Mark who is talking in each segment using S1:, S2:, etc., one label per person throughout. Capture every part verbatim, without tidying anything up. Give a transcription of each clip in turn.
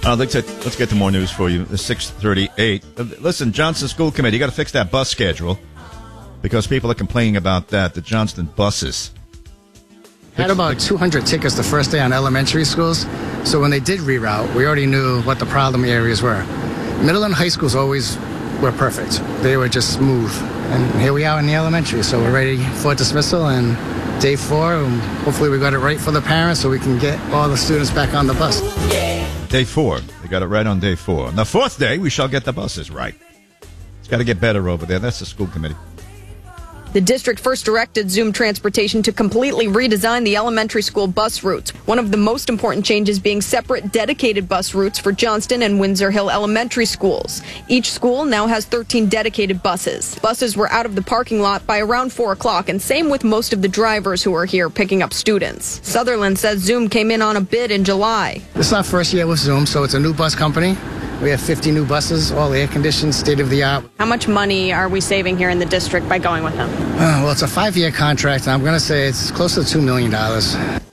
S1: Uh, let's, get, let's get to more news for you. It's six thirty-eight. Uh, listen, Johnston School Committee, you got to fix that bus schedule because people are complaining about that, the Johnston buses.
S2: Had about two hundred tickets the first day on elementary schools, so when they did reroute, we already knew what the problem areas were. Middle and high schools always were perfect. They were just smooth. And here we are in the elementary, so we're ready for dismissal and day four, and hopefully we got it right for the parents so we can get all the students back on the bus.
S1: Day four. They got it right on day four. On the fourth day, we shall get the buses right. It's got to get better over there. That's the school committee.
S3: The district first directed Zoom Transportation to completely redesign the elementary school bus routes. One of the most important changes being separate dedicated bus routes for Johnston and Windsor Hill elementary schools. Each school now has thirteen dedicated buses. Buses were out of the parking lot by around four o'clock, and same with most of the drivers who are here picking up students. Sutherland says Zoom came in on a bid in July.
S2: This is our first year with Zoom, so it's a new bus company. We have fifty new buses, all air-conditioned, state-of-the-art.
S3: How much money are we saving here in the district by going with them?
S2: Uh, well, it's a five-year contract, and I'm going to say it's close to two million dollars.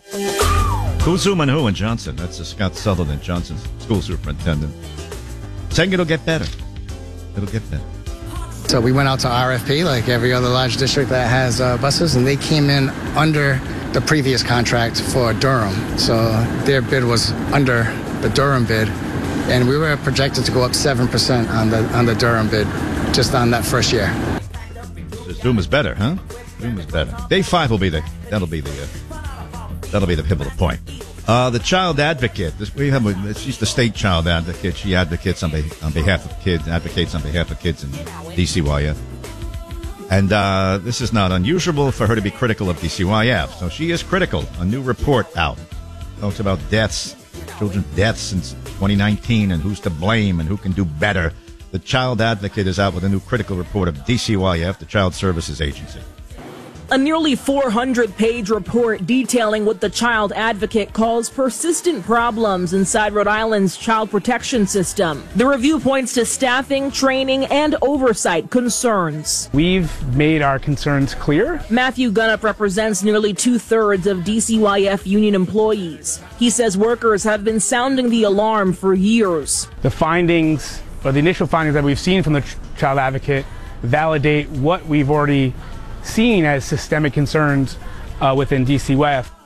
S1: Who's zooming who in Johnson? That's the Scott Sutherland, Johnson's school superintendent. Saying it'll get better. It'll get better.
S2: So we went out to R F P, like every other large district that has uh, buses, and they came in under the previous contract for Durham. So their bid was under the Durham bid. And we were projected to go up seven percent on the on the Durham bid just on that first year.
S1: Zoom is better, huh? Zoom is better. Day five will be the that'll be the uh, that'll be the pivotal point. Uh, the child advocate. This, we have a, she's the state child advocate. She advocates on, be, on behalf of kids. Advocates on behalf of kids in D C Y F. And uh, this is not unusual for her to be critical of D C Y F. So she is critical. A new report out talks about deaths. Children's deaths since twenty nineteen and who's to blame and who can do better. The Child Advocate is out with a new critical report of D C Y F, the Child Services Agency.
S4: A nearly four hundred page report detailing what the Child Advocate calls persistent problems inside Rhode Island's child protection system. The review points to staffing, training, and oversight concerns.
S5: We've made our concerns clear.
S4: Matthew Gunnup represents nearly two-thirds of D C Y F union employees. He says workers have been sounding the alarm for years.
S5: The findings, or the initial findings that we've seen from the Ch- Child Advocate validate what we've already seen as systemic concerns uh, within D C Y F.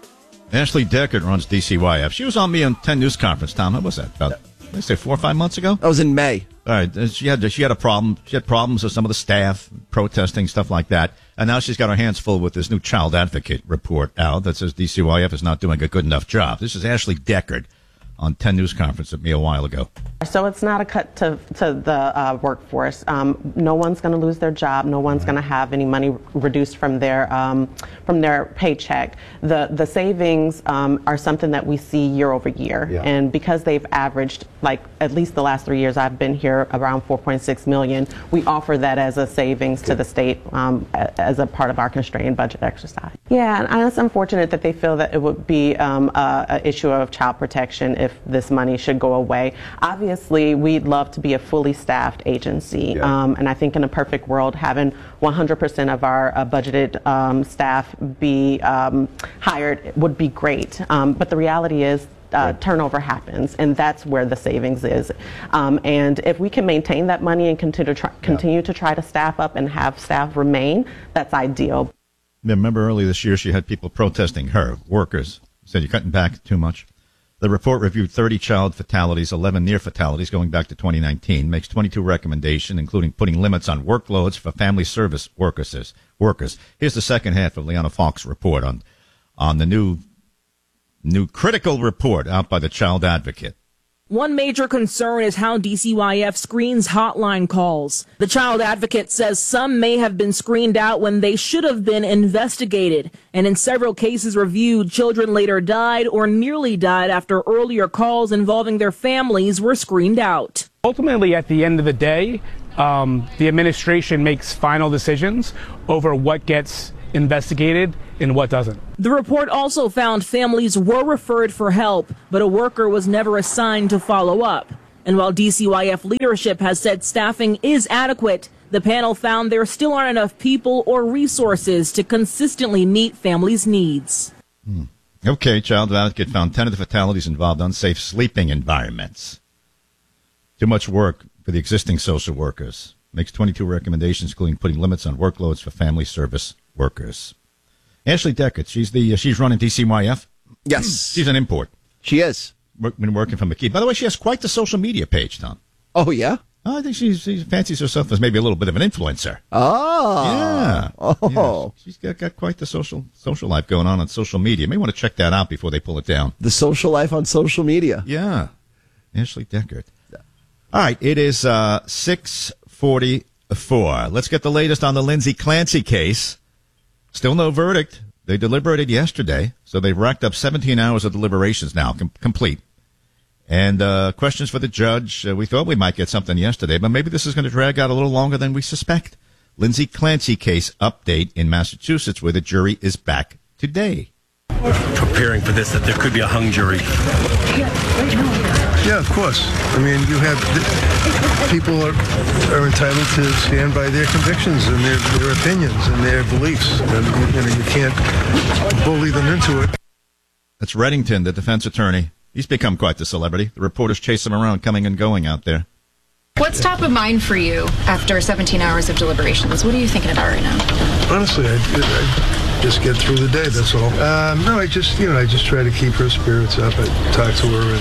S1: Ashley Deckard runs D C Y F. She was on me on ten News Conference, Tom. What was that? About, did I say four or five months ago?
S6: That was in May.
S1: All right. She had she had a problem. She had problems with some of the staff, protesting, stuff like that. And now she's got her hands full with this new Child Advocate report out that says D C Y F is not doing a good enough job. This is Ashley Deckard on ten News Conference with me a while ago.
S7: So it's not a cut to, to the uh, workforce. Um, no one's going to lose their job. No one's going to have any money reduced from their um, from their paycheck. The the savings um, are something that we see year over year, yeah. And because they've averaged, like at least the last three years I've been here, around four point six million. We offer that as a savings Good. to the state um, as a part of our constrained budget exercise. Yeah, and it's unfortunate that they feel that it would be um, an issue of child protection if this money should go away. Obviously, we'd love to be a fully staffed agency, yeah. um, and I think in a perfect world, having one hundred percent of our uh, budgeted um, staff be um, hired would be great. Um, but the reality is, Uh, turnover happens, and that's where the savings is. Um, and if we can maintain that money and continue to try, continue yeah. to try to staff up and have staff remain, that's ideal.
S1: Remember earlier this year, she had people protesting her, workers, said you're cutting back too much. The report reviewed thirty child fatalities, eleven near fatalities going back to twenty nineteen, makes twenty-two recommendations, including putting limits on workloads for family service workers. Workers. Here's the second half of Leanna Falk's report on, on the new New critical report out by the Child Advocate.
S4: One major concern is how D C Y F screens hotline calls. The Child Advocate says some may have been screened out when they should have been investigated, and in several cases reviewed, children later died or nearly died after earlier calls involving their families were screened out.
S5: Ultimately, at the end of the day, um, the administration makes final decisions over what gets investigated and what doesn't.
S4: The report also found families were referred for help, but a worker was never assigned to follow up. And while D C Y F leadership has said staffing is adequate, the panel found there still aren't enough people or resources to consistently meet families' needs.
S1: Hmm. Okay, child advocate found ten of the fatalities involved unsafe sleeping environments. Too much work for the existing social workers. Makes twenty-two recommendations, including putting limits on workloads for family service workers. Ashley Deckert, she's the uh, she's running D C Y F.
S6: Yes,
S1: she's an import.
S6: She is.
S1: Work, been working for McKee. By the way, she has quite the social media page, Tom.
S6: Oh yeah.
S1: Oh, I think she, she fancies herself as maybe a little bit of an influencer.
S6: Oh.
S1: Yeah.
S6: Oh.
S1: Yeah, she's got, got quite the social social life going on on social media. You may want to check that out before they pull it down.
S6: The social life on social media.
S1: Yeah. Ashley Deckert. All right, it is uh, six forty-four. Let's get the latest on the Lindsay Clancy case. Still no verdict. They deliberated yesterday, so they've racked up seventeen hours of deliberations now, com- complete. And uh, questions for the judge. Uh, we thought we might get something yesterday, but maybe this is going to drag out a little longer than we suspect. Lindsay Clancy case update in Massachusetts, where the jury is back today.
S8: Preparing for this, that there could be a hung jury.
S9: Yeah, of course. I mean, you have people are, are entitled to stand by their convictions and their, their opinions and their beliefs, and you know, you can't bully them into it.
S1: That's Reddington, the defense attorney. He's become quite the celebrity. The reporters chase him around, coming and going out there.
S10: What's top of mind for you after seventeen hours of deliberations? What are you thinking about right now?
S9: Honestly, I, I just get through the day, that's all. Um, no, I just, you know, I just try to keep her spirits up. I talk to her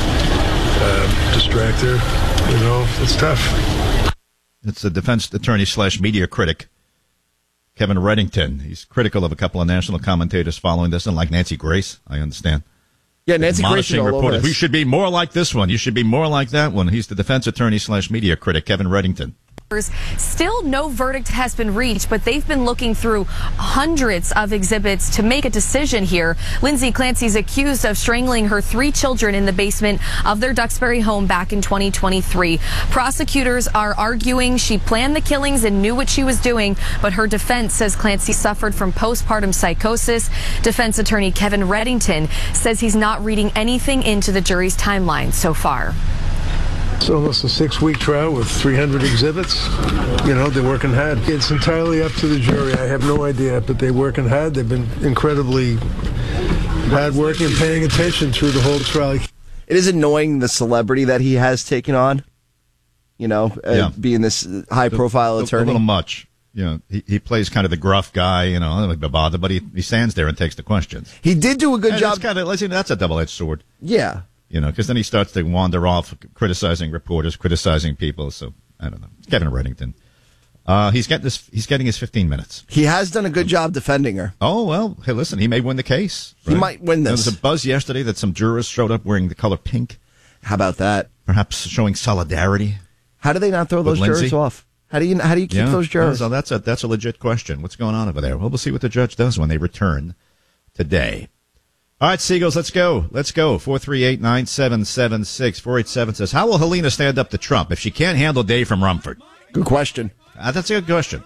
S9: and um, distract her. You know, it's tough.
S1: It's the defense attorney slash media critic, Kevin Reddington. He's critical of a couple of national commentators following this, and like Nancy Grace, I understand.
S6: Yeah, Nancy Grace is all over
S1: reporters.
S6: this.
S1: We should be more like this one. You should be more like that one. He's the defense attorney slash media critic, Kevin Reddington.
S11: Still no verdict has been reached, but they've been looking through hundreds of exhibits to make a decision here. Lindsay Clancy's accused of strangling her three children in the basement of their Duxbury home back in twenty twenty-three. Prosecutors are arguing she planned the killings and knew what she was doing, but her defense says Clancy suffered from postpartum psychosis. Defense attorney Kevin Reddington says he's not reading anything into the jury's timeline so far.
S9: It's almost a six-week trial with three hundred exhibits. You know, they're working hard. It's entirely up to the jury. I have no idea, but they're working hard. They've been incredibly hard-working and paying attention through the whole trial.
S6: It is annoying, the celebrity that he has taken on, you know, uh,
S1: Yeah.
S6: being this high-profile
S1: a,
S6: attorney.
S1: A little much. You know, he, he plays kind of the gruff guy, you know, I don't bother, but he, he stands there and takes the questions.
S6: He did do a good
S1: And
S6: job.
S1: That's, kind of, listen, that's a double-edged sword.
S6: Yeah.
S1: You know, because then he starts to wander off, criticizing reporters, criticizing people. So I don't know. Kevin Reddington. Uh, he's getting this. He's getting his fifteen minutes.
S6: He has done a good job defending her.
S1: Oh well. Hey, listen. He may win the case.
S6: He might win this.
S1: There was a buzz yesterday that some jurors showed up wearing the color pink.
S6: How about that?
S1: Perhaps showing solidarity.
S6: How do they not throw
S1: with
S6: those
S1: Lindsay?
S6: jurors off? How do you how do you keep
S1: Yeah.
S6: those jurors?
S1: Oh, so that's a that's a legit question. What's going on over there? Well, we'll see what the judge does when they return today. All right, Seagulls, let's go. Let's go. four three eight, nine seven seven six. four eight seven says, how will Helena stand up to Trump if she can't handle Dave from Rumford?
S6: Good question.
S1: Uh, that's a good question.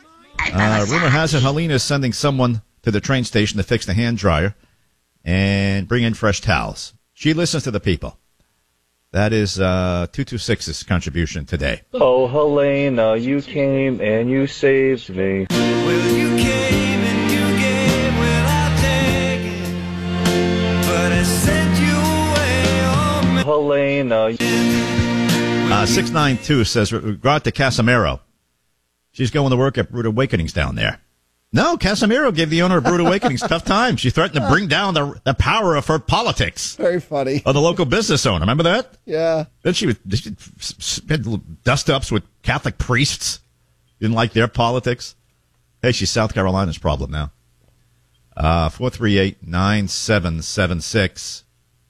S1: Uh, rumor has it Helena is sending someone to the train station to fix the hand dryer and bring in fresh towels. She listens to the people. That is uh, two two six's contribution today.
S12: Oh, Helena, you came and you saved me.
S13: Well, you came and you gave without taking, but I sent you away on me.
S12: Helena.
S1: Uh, six nine two says, regard to Casimiro. She's going to work at Brood Awakenings down there. No, Casimiro gave the owner of Brood Awakenings tough time. She threatened to bring down the the power of her politics.
S6: Very funny.
S1: Of the local business owner. Remember that?
S6: Yeah.
S1: Then she was she had little dust-ups with Catholic priests. Didn't like their politics. Hey, she's South Carolina's problem now. Uh, four three eight, nine seven seven six.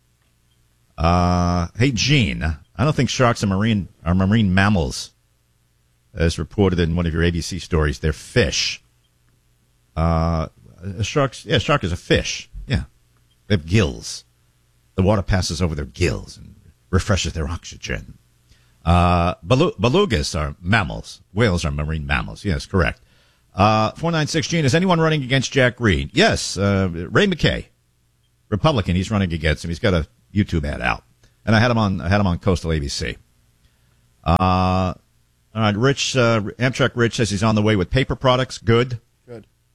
S1: Uh, hey, Gene, I don't think sharks are marine, are marine mammals, as reported in one of your A B C stories. They're fish. Uh, a shark's, yeah, a shark is a fish. Yeah. They have gills. The water passes over their gills and refreshes their oxygen. Uh, belu- belugas are mammals. Whales are marine mammals. Yes, correct. Uh, four nine six Gene, is anyone running against Jack Reed? Yes, uh, Ray McKay, Republican. He's running against him. He's got a YouTube ad out. And I had him on, I had him on Coastal A B C. Uh, all right, Rich, uh, Amtrak Rich says he's on the way with paper products. Good.
S6: Good.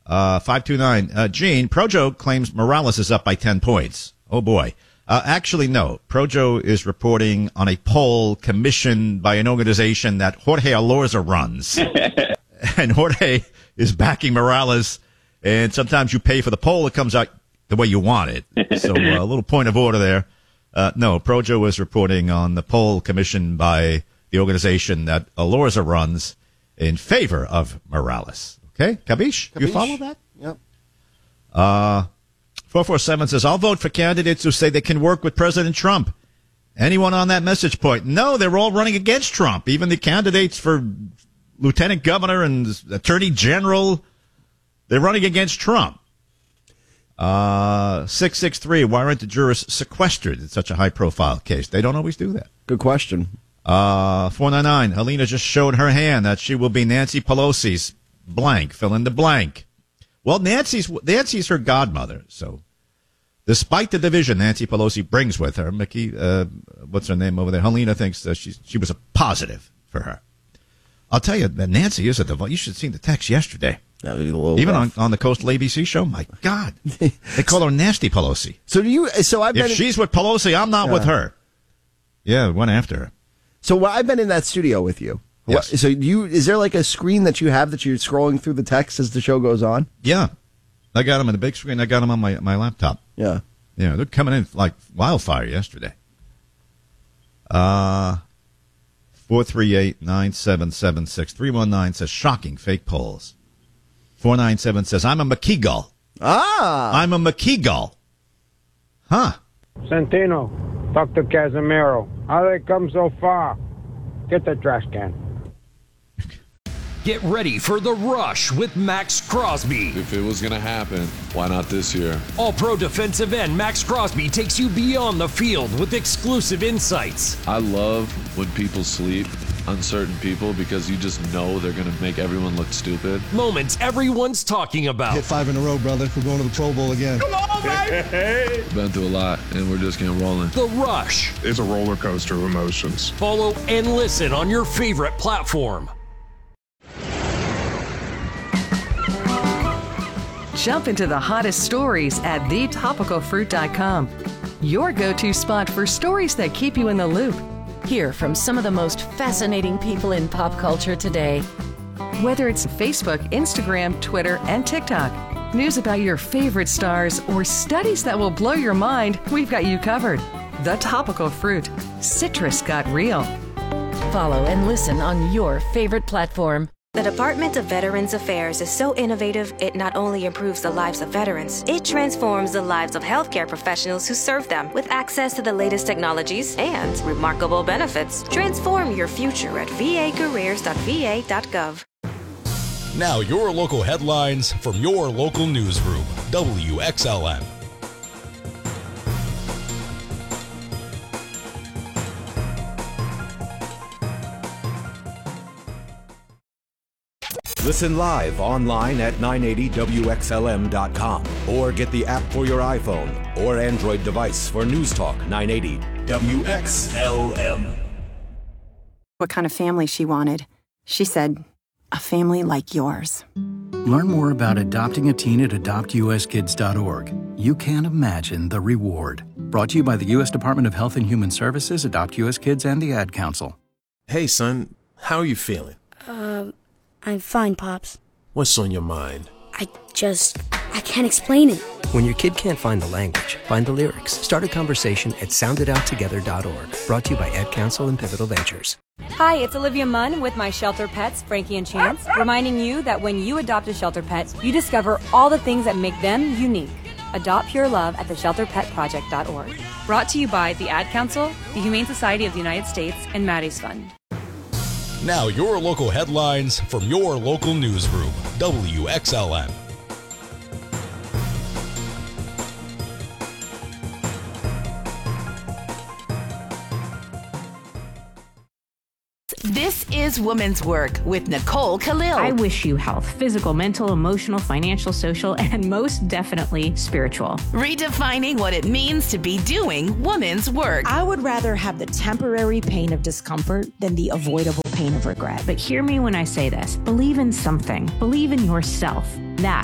S1: Uh, five two nine. Uh, Gene, Projo claims Morales is up by ten points. Oh, boy. Uh, actually, no. Projo is reporting on a poll commissioned by an organization that Jorge Alorza runs. And Jorge is backing Morales. And sometimes you pay for the poll, it comes out the way you want it. So uh, a little point of order there. Uh, no, Projo is reporting on the poll commissioned by the organization that Alorza runs in favor of Morales. Okay? Capiche?
S6: Capiche?
S1: You follow that?
S6: Yep.
S1: Uh, four four seven says, I'll vote for candidates who say they can work with President Trump. Anyone on that message point? No, they're all running against Trump. Even the candidates for lieutenant governor and attorney general, they're running against Trump. Uh, six six three, why aren't the jurists sequestered in such a high-profile case? They don't always do that.
S6: Good question.
S1: Uh, four nine nine, Helena just showed her hand that she will be Nancy Pelosi's blank, fill in the blank. Well, Nancy's Nancy's her godmother, so despite the division Nancy Pelosi brings with her, Mickey, uh, what's her name over there? Helena thinks that she she was a positive for her. I'll tell you that Nancy is a devout. You should have seen the text yesterday. Even on, on the Coastal A B C show. My God, they call her Nasty Pelosi.
S6: So do you? So I've been.
S1: If she's with Pelosi, I'm not
S6: Yeah.
S1: with her. Yeah, went after her.
S6: So well, I've been in that studio with you.
S1: Yes.
S6: What, so you is there like a screen that you have that you're scrolling through the text as the show goes on?
S1: Yeah, I got them on the big screen. I got them on my my laptop.
S6: Yeah,
S1: yeah, they're coming in like wildfire yesterday. Uh, four three eight nine seven seven six three one nine says shocking fake polls. Four nine seven says I'm a McKeagle.
S6: Ah,
S1: I'm a McKeagle. Huh?
S14: Santino, talk to Casimiro. How they come so far? Get the trash can.
S15: Get ready for The Rush with Max Crosby.
S16: If it was going to happen, why not this year?
S15: All-pro defensive end Max Crosby takes you beyond the field with exclusive insights.
S16: I love when people sleep on certain people because you just know they're going to make everyone look stupid.
S15: Moments everyone's talking about.
S17: Hit five in a row, brother. We're going to the Pro Bowl again.
S16: Come on, baby! Been through a lot, and we're just getting rolling.
S15: The Rush.
S18: It's a roller coaster of emotions.
S15: Follow and listen on your favorite platform.
S19: Jump into the hottest stories at the topical fruit dot com. Your go-to spot for stories that keep you in the loop.
S20: Hear from some of the most fascinating people in pop culture today.
S19: Whether it's Facebook, Instagram, Twitter, and TikTok, news about your favorite stars, or studies that will blow your mind, we've got you covered. The Topical Fruit. Citrus got real.
S20: Follow and listen on your favorite platform.
S21: The Department of Veterans Affairs is so innovative, it not only improves the lives of veterans, it transforms the lives of healthcare professionals who serve them with access to the latest technologies and remarkable benefits. Transform your future at v a careers dot v a dot gov.
S22: Now your local headlines from your local newsroom, W X L M.
S23: Listen live online at nine eighty W X L M dot com or get the app for your iPhone or Android device for News Talk nine eighty W X L M.
S24: What kind of family she wanted. She said, a family like yours.
S25: Learn more about adopting a teen at adopt u s kids dot org. You can't imagine the reward. Brought to you by the U S Department of Health and Human Services, Adopt U S Kids, and the Ad Council.
S26: Hey, son, how are you feeling?
S27: Uh, I'm fine, Pops.
S26: What's on your mind?
S27: I just, I can't explain it.
S28: When your kid can't find the language, find the lyrics. Start a conversation at sound it out together dot org. Brought to you by Ad Council and Pivotal Ventures.
S29: Hi, it's Olivia Munn with my shelter pets, Frankie and Chance, reminding you that when you adopt a shelter pet, you discover all the things that make them unique. Adopt pure love at the shelter pet project dot org. Brought to you by the Ad Council, the Humane Society of the United States, and Maddie's Fund.
S22: Now your local headlines from your local newsroom, W X L M.
S30: This is Women's Work with Nicole Khalil.
S31: I wish you health, physical, mental, emotional, financial, social, and most definitely spiritual.
S30: Redefining what it means to be doing women's work.
S32: I would rather have the temporary pain of discomfort than the avoidable pain of regret.
S31: But hear me when I say this. Believe in something. Believe in yourself. That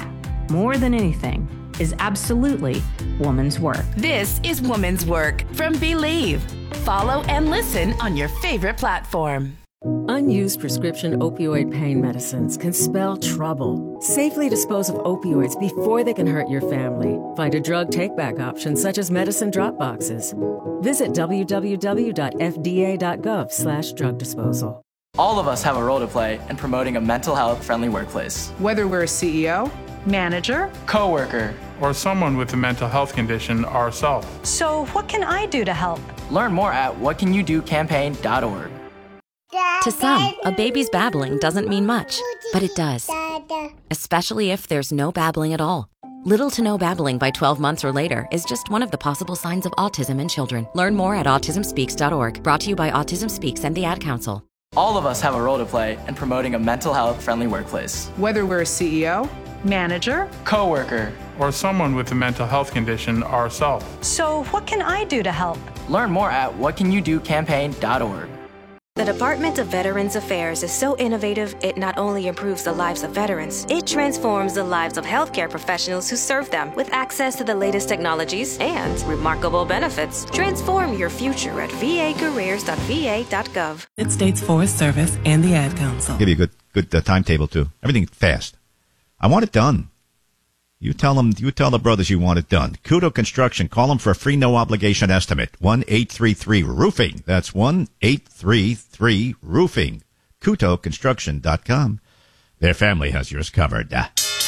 S31: more than anything, is absolutely woman's work.
S30: This is Woman's Work from Believe. Follow and listen on your favorite platform.
S2: Unused prescription opioid pain medicines can spell trouble. Safely dispose of opioids before they can hurt your family. Find a drug take-back option such as medicine drop boxes. Visit w w w dot f d a dot gov slash drug disposal.
S3: All of us have a role to play in promoting a mental health friendly workplace.
S4: Whether we're a C E O, manager,
S3: coworker,
S18: or someone with a mental health condition ourselves.
S5: So what can I do to help?
S3: Learn more at what can you do campaign dot org.
S6: To some, a baby's babbling doesn't mean much, but it does. Especially if there's no babbling at all. Little to no babbling by twelve months or later is just one of the possible signs of autism in children. Learn more at autism speaks dot org. Brought to you by Autism Speaks and the Ad Council.
S3: All of us have a role to play in promoting a mental health friendly workplace.
S4: Whether we're a C E O, manager,
S3: coworker,
S18: or someone with a mental health condition ourselves.
S5: So what can I do to help?
S3: Learn more at what can you do campaign dot org.
S21: The Department of Veterans Affairs is so innovative, it not only improves the lives of veterans, it transforms the lives of healthcare professionals who serve them with access to the latest technologies and remarkable benefits. Transform your future at v a careers dot v a dot gov.
S7: United States Forest Service and the Ad Council.
S1: Give you a good, good uh, timetable too. Everything fast. I want it done. You tell them, you tell the brothers you want it done. Kudo Construction. Call them for a free no obligation estimate. one eight three three roofing. That's one eight three three roofing. Kudo Construction dot com. Their family has yours covered. The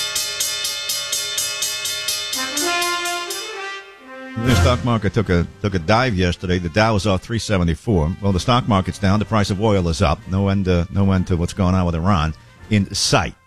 S1: stock market took a took a dive yesterday. The Dow was off three seventy-four. Well, the stock market's down. The price of oil is up. No end, uh, no end to what's going on with Iran in sight.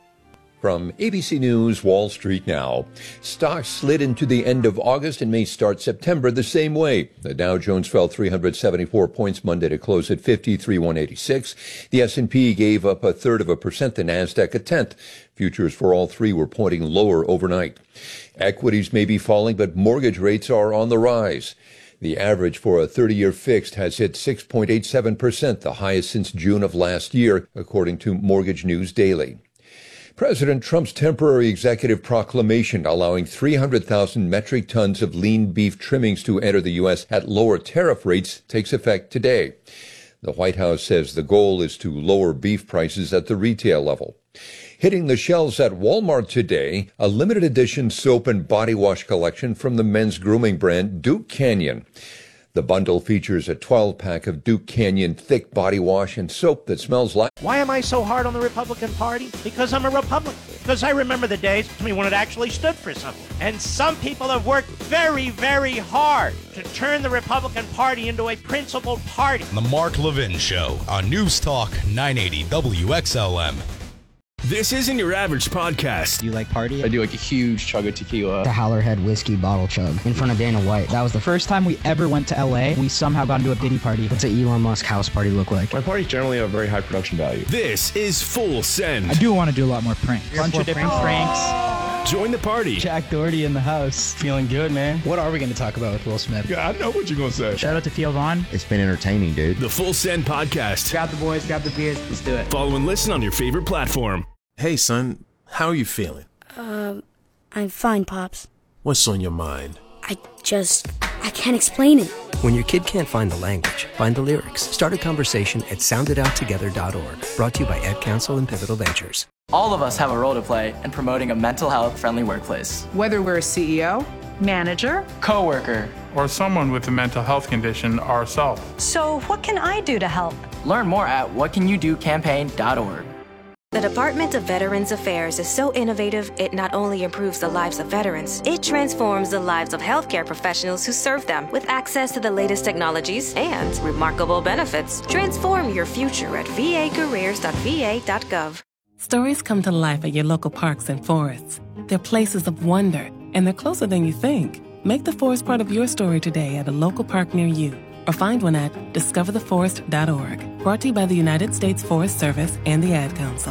S8: From A B C News, Wall Street Now. Stocks slid into the end of August and may start September the same way. The Dow Jones fell three hundred seventy-four points Monday to close at fifty-three thousand one hundred eighty-six. The S and P gave up a third of a percent, the NASDAQ a tenth. Futures for all three were pointing lower overnight. Equities may be falling, but mortgage rates are on the rise. The average for a thirty-year fixed has hit six point eight seven percent, the highest since June of last year, according to Mortgage News Daily. President Trump's temporary executive proclamation allowing three hundred thousand metric tons of lean beef trimmings to enter the U S at lower tariff rates takes effect today. The White House says the goal is to lower beef prices at the retail level. Hitting the shelves at Walmart today, a limited edition soap and body wash collection from the men's grooming brand Duke Canyon. The bundle features a twelve-pack of Duke Canyon thick body wash and soap that smells like...
S9: Why am I so hard on the Republican Party? Because I'm a Republican. Because I remember the days when it actually stood for something. And some people have worked very, very hard to turn the Republican Party into a principled party.
S22: The Mark Levin Show on News Talk nine eighty W X L M.
S15: This isn't your average podcast.
S10: You like party?
S11: I do like a huge chug of tequila.
S10: The Howlerhead whiskey bottle chug in front of Dana White. That was the first time we ever went to L A. We somehow got into a Diddy party. What's an Elon Musk house party look like?
S11: My parties generally have a very high production value.
S15: This is Full Send.
S10: I do want to do a lot more pranks. Bunch of different pranks. pranks.
S15: Join the party.
S10: Jack Doherty in the house. Feeling good, man. What are we going to talk about with Will Smith?
S11: Yeah, I know what you're going to say.
S10: Shout out to Theo Vaughn.
S11: It's been entertaining, dude.
S15: The Full Send podcast.
S10: Grab the boys, grab the beers. Let's do it.
S15: Follow and listen on your favorite platform.
S26: Hey, son, how are you feeling?
S27: Um, I'm fine, Pops.
S26: What's on your mind?
S27: I just, I can't explain it.
S28: When your kid can't find the language, find the lyrics. Start a conversation at sound it out together dot org. Brought to you by Ad Council and Pivotal Ventures.
S3: All of us have a role to play in promoting a mental health friendly workplace.
S4: Whether we're a C E O, manager,
S3: coworker,
S18: or someone with a mental health condition ourselves.
S5: So what can I do to help?
S3: Learn more at what can you do campaign dot org.
S21: The Department of Veterans Affairs is so innovative, it not only improves the lives of veterans, it transforms the lives of healthcare professionals who serve them with access to the latest technologies and remarkable benefits. Transform your future at v a careers dot v a dot gov.
S31: Stories come to life at your local parks and forests. They're places of wonder, and they're closer than you think. Make the forest part of your story today at a local park near you, or find one at discover the forest dot org. Brought to you by the United States Forest Service and the Ad Council.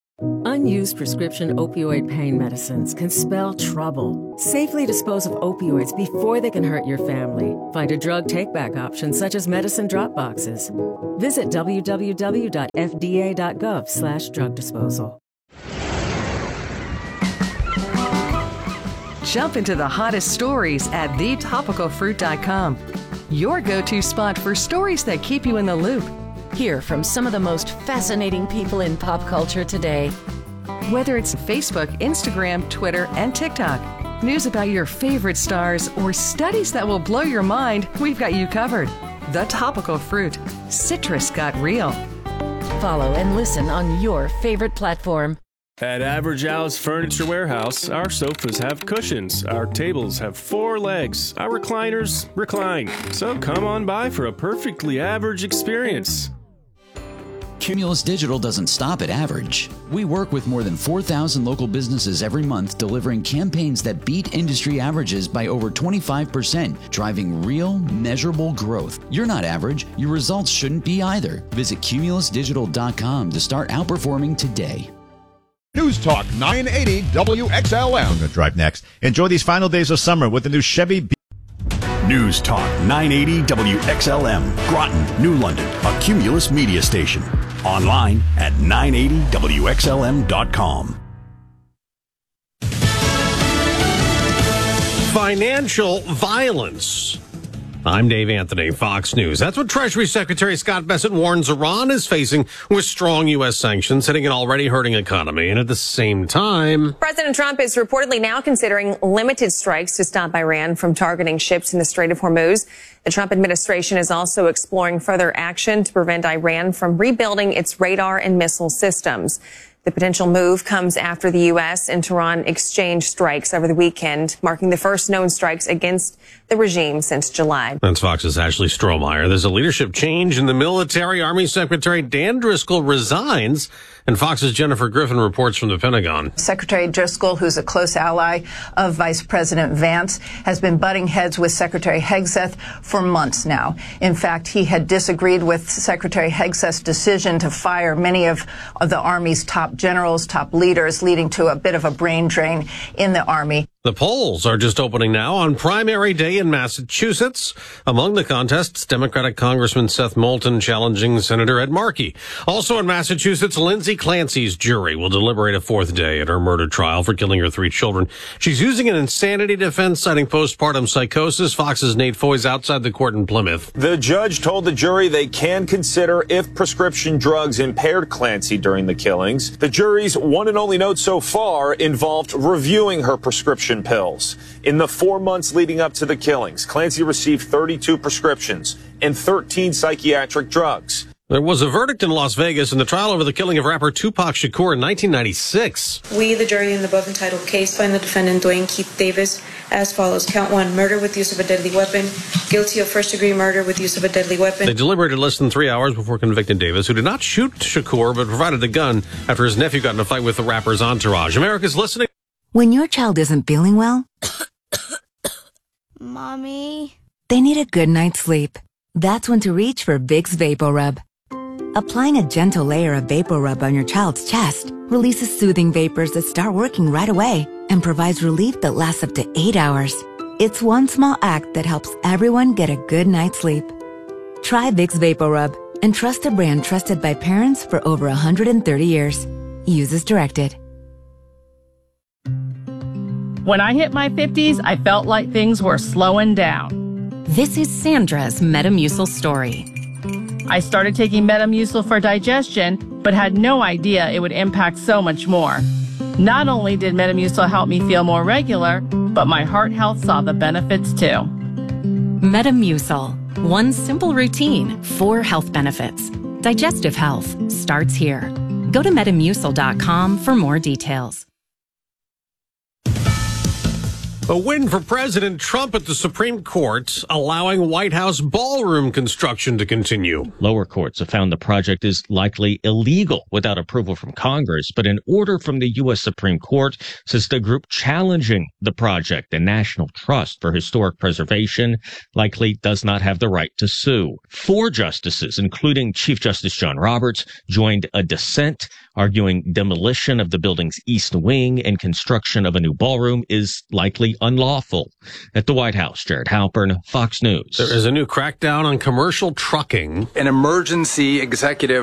S2: Unused prescription opioid pain medicines can spell trouble. Safely dispose of opioids before they can hurt your family. Find a drug take-back option such as medicine drop boxes. Visit w w w dot f d a dot gov slash drug disposal.
S12: Jump into the hottest stories at the topical fruit dot com. Your go-to spot for stories that keep you in the loop.
S2: Hear from some of the most fascinating people in pop culture today.
S12: Whether it's Facebook, Instagram, Twitter, and TikTok, news about your favorite stars, or studies that will blow your mind, we've got you covered. The Topical Fruit. Citrus got real.
S2: Follow and listen on your favorite platform.
S13: At Average Al's Furniture Warehouse, our sofas have cushions, our tables have four legs, our recliners recline. So come on by for a perfectly average experience.
S14: Cumulus Digital doesn't stop at average. We work with more than four thousand local businesses every month, delivering campaigns that beat industry averages by over twenty-five percent, driving real, measurable growth. You're not average. Your results shouldn't be either. Visit cumulus digital dot com to start outperforming today.
S1: News Talk nine eighty W X L M. I'm going to drive next. Enjoy these final days of summer with the new Chevy B-
S16: News Talk nine eighty W X L M, Groton, New London, a Cumulus media station. Online at nine eighty W X L M dot com.
S17: Financial violence. I'm Dave Anthony, Fox News. That's what Treasury Secretary Scott Bessent warns Iran is facing with strong U S sanctions hitting an already hurting economy. And at the same time,
S19: President Trump is reportedly now considering limited strikes to stop Iran from targeting ships in the Strait of Hormuz. The Trump administration is also exploring further action to prevent Iran from rebuilding its radar and missile systems. The potential move comes after the U S and Tehran exchanged strikes over the weekend, marking the first known strikes against the regime since July.
S17: That's Fox's Ashley Strohmeyer. There's a leadership change in the military. Army Secretary Dan Driscoll resigns, and Fox's Jennifer Griffin reports from the Pentagon.
S20: Secretary Driscoll, who's a close ally of Vice President Vance, has been butting heads with Secretary Hegseth for months now. In fact, he had disagreed with Secretary Hegseth's decision to fire many of the Army's top generals, top leaders, leading to a bit of a brain drain in the Army.
S17: The polls are just opening now on primary day in Massachusetts. Among the contests, Democratic Congressman Seth Moulton challenging Senator Ed Markey. Also in Massachusetts, Lindsay Clancy's jury will deliberate a fourth day at her murder trial for killing her three children. She's using an insanity defense citing postpartum psychosis. Fox's Nate Foy's outside the court in Plymouth.
S23: The judge told the jury they can consider if prescription drugs impaired Clancy during the killings. The jury's one and only note so far involved reviewing her prescription pills. In the four months leading up to the killings, Clancy received thirty-two prescriptions and thirteen psychiatric drugs.
S17: There was a verdict in Las Vegas in the trial over the killing of rapper Tupac Shakur in nineteen ninety-six.
S24: We, the jury in the above entitled case, find the defendant Dwayne Keith Davis as follows. Count one, murder with use of a deadly weapon. Guilty of first-degree murder with use of a deadly weapon.
S17: They deliberated less than three hours before convicting Davis, who did not shoot Shakur but provided a gun after his nephew got in a fight with the rapper's entourage. America's listening.
S25: When your child isn't feeling well,
S27: Mommy,
S25: they need a good night's sleep. That's when to reach for Vicks VapoRub. Applying a gentle layer of VapoRub on your child's chest releases soothing vapors that start working right away and provides relief that lasts up to eight hours. It's one small act that helps everyone get a good night's sleep. Try Vicks VapoRub and trust a brand trusted by parents for over one hundred thirty years. Use as directed.
S29: When I hit my fifties, I felt like things were slowing down.
S6: This is Sandra's Metamucil story.
S29: I started taking Metamucil for digestion, but had no idea it would impact so much more. Not only did Metamucil help me feel more regular, but my heart health saw the benefits too.
S6: Metamucil. One simple routine, four health benefits. Digestive health starts here. Go to metamucil dot com for more details.
S17: A win for President Trump at the Supreme Court, allowing White House ballroom construction to continue.
S32: Lower courts have found the project is likely illegal without approval from Congress, but an order from the U S Supreme Court says the group challenging the project, the National Trust for Historic Preservation, likely does not have the right to sue. Four justices, including Chief Justice John Roberts, joined a dissent, arguing demolition of the building's east wing and construction of a new ballroom is likely unlawful. At the White House, Jared Halpern, Fox News.
S17: There is a new crackdown on commercial trucking.
S33: An emergency executive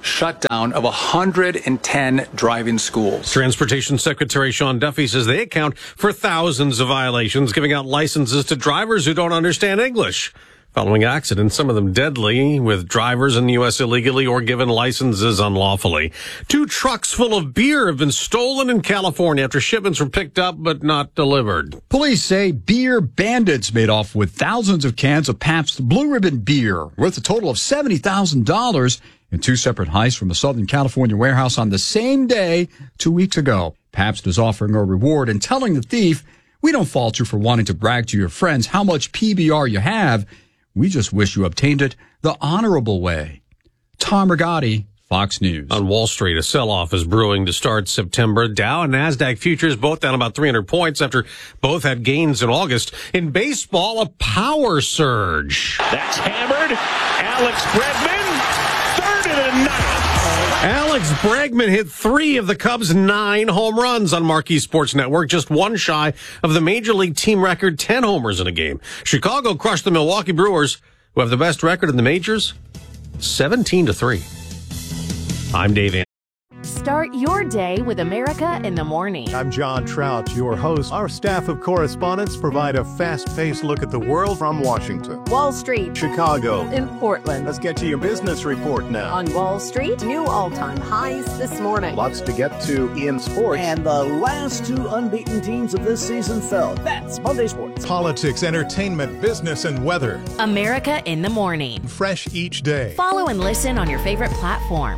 S4: shutdown of one hundred ten driving schools.
S17: Transportation Secretary Sean Duffy says they account for thousands of violations, giving out licenses to drivers who don't understand English. Following accidents, some of them deadly, with drivers in the U S illegally or given licenses unlawfully. Two trucks full of beer have been stolen in California after shipments were picked up but not delivered.
S7: Police say beer bandits made off with thousands of cans of Pabst Blue Ribbon beer, worth a total of seventy thousand dollars, in two separate heists from a Southern California warehouse on the same day two weeks ago. Pabst is offering a reward and telling the thief, "We don't fault you for wanting to brag to your friends how much P B R you have. We just wish you obtained it the honorable way." Tom Rigotti, Fox News.
S17: On Wall Street, a sell-off is brewing to start September. Dow and NASDAQ futures both down about three hundred points after both had gains in August. In baseball, a power surge.
S8: That's hammered. Alex Bregman, third of the ninth.
S17: Alex Bregman hit three of the Cubs' nine home runs on Marquee Sports Network, just one shy of the Major League team record ten homers in a game. Chicago crushed the Milwaukee Brewers, who have the best record in the majors, seventeen to three. I'm Dave Anderson.
S9: Start your day with America in the Morning.
S10: I'm John Trout, your host. Our staff of correspondents provide a fast-paced look at the world from Washington,
S9: Wall Street,
S10: Chicago,
S9: in Portland.
S10: Let's get to your business report now.
S9: On Wall Street, new all-time highs this morning.
S10: Lots to get to in sports.
S11: And the last two unbeaten teams of this season fell. That's Monday Sports.
S10: Politics, entertainment, business, and weather.
S9: America in the Morning.
S10: Fresh each day.
S9: Follow and listen on your favorite platform.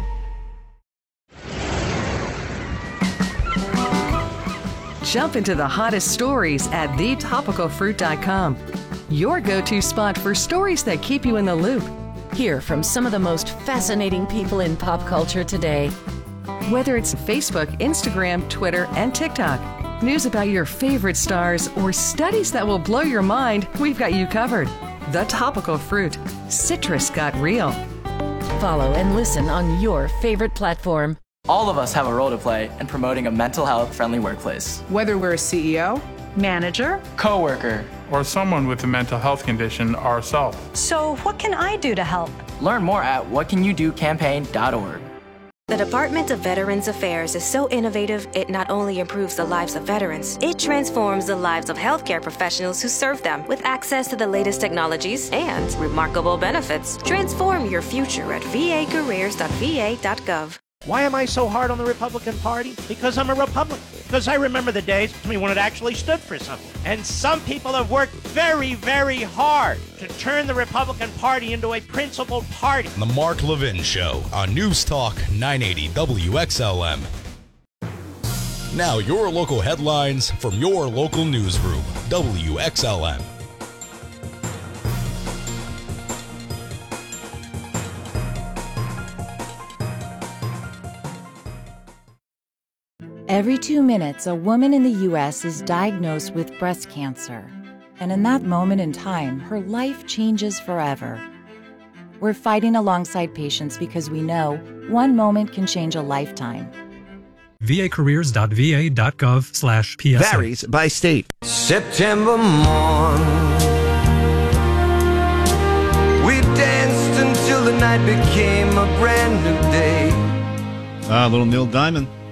S12: Jump into the hottest stories at the topical fruit dot com. Your go-to spot for stories that keep you in the loop.
S9: Hear from some of the most fascinating people in pop culture today.
S12: Whether it's Facebook, Instagram, Twitter, and TikTok, news about your favorite stars, or studies that will blow your mind, we've got you covered. The Topical Fruit. Citrus got real.
S9: Follow and listen on your favorite platform.
S3: All of us have a role to play in promoting a mental health friendly workplace.
S15: Whether we're a C E O, manager,
S3: coworker,
S18: or someone with a mental health condition ourselves.
S5: So what can I do to help?
S3: Learn more at what can you do campaign dot org.
S21: The Department of Veterans Affairs is so innovative, it not only improves the lives of veterans, it transforms the lives of healthcare professionals who serve them with access to the latest technologies and remarkable benefits. Transform your future at v a careers dot v a dot gov.
S22: Why am I so hard on the Republican Party? Because I'm a Republican. Because I remember the days when it actually stood for something. And some people have worked very, very hard to turn the Republican Party into a principled party.
S26: The Mark Levin Show on News Talk nine eighty W X L M. Now your local headlines from your local newsroom, W X L M.
S28: Every two minutes, a woman in the U S is diagnosed with breast cancer. And in that moment in time, her life changes forever. We're fighting alongside patients because we know one moment can change a lifetime.
S30: v a careers dot v a dot gov slash P S A.
S33: Varies by state. September morn, we danced until the night became a brand new day.
S1: Ah, uh, little Neil Diamond.